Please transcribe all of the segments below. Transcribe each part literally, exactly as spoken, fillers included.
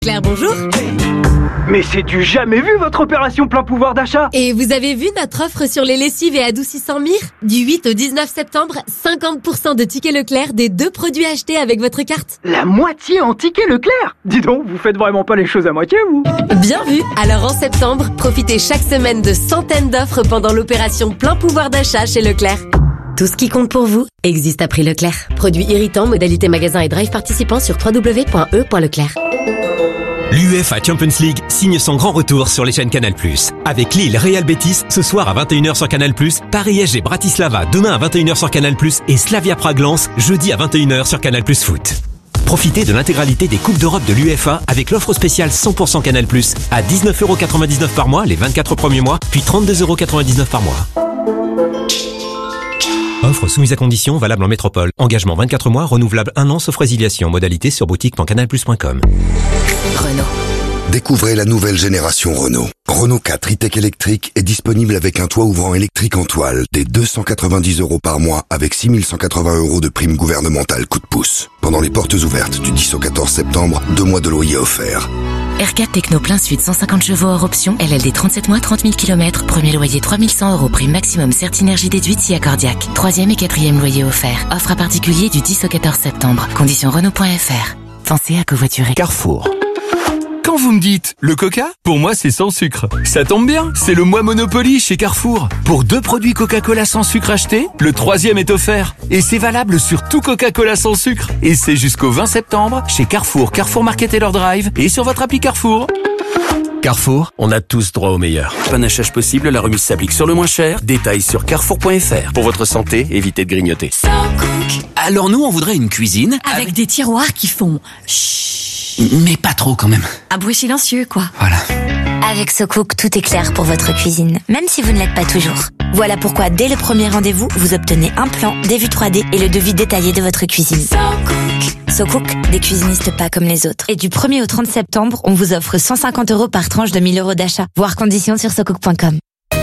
Claire, bonjour. Mais c'est du jamais vu votre opération plein pouvoir d'achat. Et vous avez vu notre offre sur les lessives et adoucissants Mire ? Du huit au dix-neuf septembre, cinquante pour cent de tickets Leclerc des deux produits achetés avec votre carte. La moitié en tickets Leclerc. Dis donc, vous faites vraiment pas les choses à moitié, vous ? Bien vu. Alors en septembre, profitez chaque semaine de centaines d'offres pendant l'opération plein pouvoir d'achat chez Leclerc. Tout ce qui compte pour vous existe à prix Leclerc. Produits irritants, modalité magasin et drive participants sur w w w point e point leclerc. L'UEFA Champions League signe son grand retour sur les chaînes Canal plus. Avec Lille Real Betis ce soir à vingt et une heures sur Canal plus, Paris S G Bratislava demain à vingt et une heures sur Canal plus et Slavia Prague Lens jeudi à vingt et une heures sur Canal plus Foot. Profitez de l'intégralité des Coupes d'Europe de l'UEFA avec l'offre spéciale cent pour cent Canal plus à dix-neuf euros quatre-vingt-dix-neuf par mois les vingt-quatre premiers mois, puis trente-deux euros quatre-vingt-dix-neuf par mois. Offre soumise à condition, valable en métropole. Engagement vingt-quatre mois, renouvelable un an sauf résiliation. Modalité sur boutique point canal plus point com. Renault. Découvrez la nouvelle génération Renault. Renault quatre e-Tech électrique est disponible avec un toit ouvrant électrique en toile dès deux cent quatre-vingt-dix euros par mois avec six mille cent quatre-vingts euros de prime gouvernementale coup de pouce. Pendant les portes ouvertes du dix au quatorze septembre, deux mois de loyer offerts. R quatre Techno plein sud, cent cinquante chevaux hors option, L L D trente-sept mois, trente mille kilomètres, premier loyer trois mille cent euros, prime maximum Certinergie déduite si accordiaque. Troisième et quatrième loyer offert. Offre à particulier du dix au quatorze septembre. Conditions Renault point F R. Pensez à covoiturer. Carrefour. Quand vous me dites le coca, pour moi c'est sans sucre. Ça tombe bien, c'est le mois Monopoly chez Carrefour. Pour deux produits Coca-Cola sans sucre achetés, le troisième est offert. Et c'est valable sur tout Coca-Cola sans sucre. Et c'est jusqu'au vingt septembre chez Carrefour, Carrefour Market et leur Drive et sur votre appli Carrefour. Carrefour, on a tous droit au meilleur. Panachage possible, la remise s'applique sur le moins cher. Détails sur carrefour point F R. Pour votre santé, évitez de grignoter. Alors nous, on voudrait une cuisine avec, avec des tiroirs qui font chut. Mais pas trop quand même. Un bruit silencieux, quoi. Voilà. Avec SoCook, tout est clair pour votre cuisine, même si vous ne l'êtes pas toujours. Voilà pourquoi, dès le premier rendez-vous, vous obtenez un plan, des vues trois D et le devis détaillé de votre cuisine. SoCook. SoCook, des cuisinistes pas comme les autres. Et du premier au trente septembre, on vous offre cent cinquante euros par tranche de mille euros d'achat. Voir conditions sur socook point com.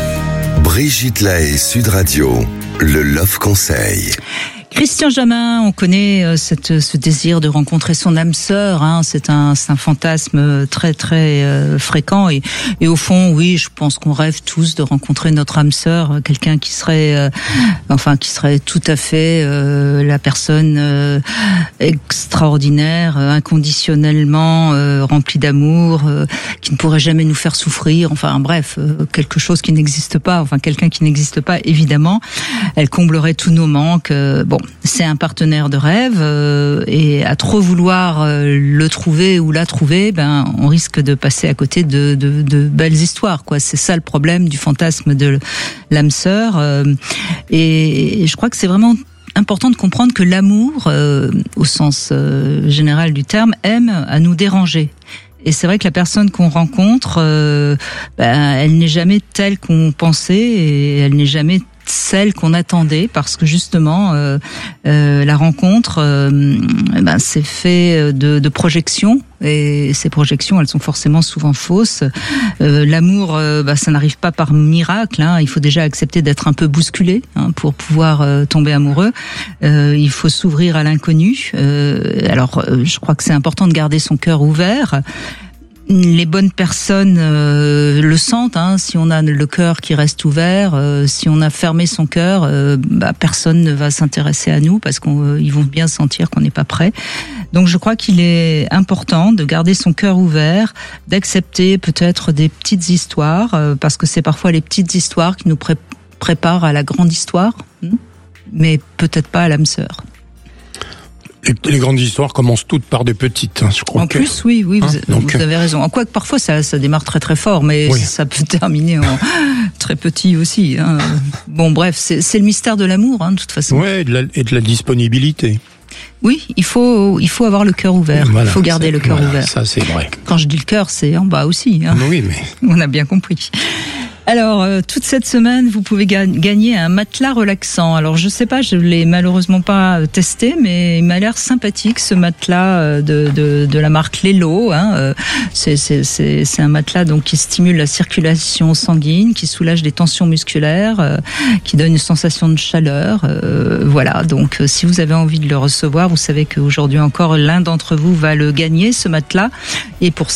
Brigitte Lahaie, Sud Radio, le Love Conseil. Christian Jamin, on connaît euh, cette, ce désir de rencontrer son âme sœur. Hein, c'est un, c'est un fantasme très très euh, fréquent et, et au fond, oui, je pense qu'on rêve tous de rencontrer notre âme sœur, quelqu'un qui serait, euh, enfin, qui serait tout à fait euh, la personne euh, extraordinaire, euh, inconditionnellement euh, remplie d'amour, euh, qui ne pourrait jamais nous faire souffrir. Enfin, bref, euh, quelque chose qui n'existe pas. Enfin, quelqu'un qui n'existe pas, évidemment. Elle comblerait tous nos manques. Euh, bon. C'est un partenaire de rêve euh, et à trop vouloir euh, le trouver ou la trouver, ben on risque de passer à côté de, de, de belles histoires, quoi. C'est ça le problème du fantasme de l'âme sœur. Euh, et, et je crois que c'est vraiment important de comprendre que l'amour, euh, au sens euh, général du terme, aime à nous déranger. Et c'est vrai que la personne qu'on rencontre, euh, ben, elle n'est jamais telle qu'on pensait et elle n'est jamais celle qu'on attendait parce que justement euh, euh, la rencontre euh, ben, c'est fait de, de projections et ces projections elles sont forcément souvent fausses. Euh, l'amour euh, ben, ça n'arrive pas par miracle, hein. Il faut déjà accepter d'être un peu bousculé, hein, pour pouvoir euh, tomber amoureux. Euh, il faut s'ouvrir à l'inconnu. Euh, alors euh, je crois que c'est important de garder son cœur ouvert. Les bonnes personnes euh, le sentent, hein, si on a le cœur qui reste ouvert, euh, si on a fermé son cœur, euh, bah, personne ne va s'intéresser à nous parce qu'ils euh, vont bien sentir qu'on n'est pas prêt. Donc je crois qu'il est important de garder son cœur ouvert, d'accepter peut-être des petites histoires, euh, parce que c'est parfois les petites histoires qui nous pré- préparent à la grande histoire, hein, mais peut-être pas à l'âme sœur. Les, les grandes histoires commencent toutes par des petites, hein, je crois. En que... plus, oui, oui, hein, vous, donc... vous avez raison. En quoi que parfois ça, ça démarre très très fort, mais oui. Ça peut terminer en très petit aussi. Hein. Bon, bref, c'est, c'est le mystère de l'amour, hein, de toute façon. Ouais, et de la, et de la disponibilité. Oui, il faut, il faut avoir le cœur ouvert. Voilà, il faut garder le cœur voilà, ouvert. Ça, c'est vrai. Quand je dis le cœur, c'est en bas aussi. Hein. Oui, mais on a bien compris. Alors, euh, toute cette semaine, vous pouvez ga- gagner un matelas relaxant. Alors, je sais pas, je l'ai malheureusement pas testé, mais il m'a l'air sympathique, ce matelas de, de, de la marque Lelo. Hein. Euh, c'est, c'est, c'est, c'est un matelas donc qui stimule la circulation sanguine, qui soulage les tensions musculaires, euh, qui donne une sensation de chaleur. Euh, voilà, donc euh, si vous avez envie de le recevoir, vous savez qu'aujourd'hui encore, l'un d'entre vous va le gagner, ce matelas. Et pour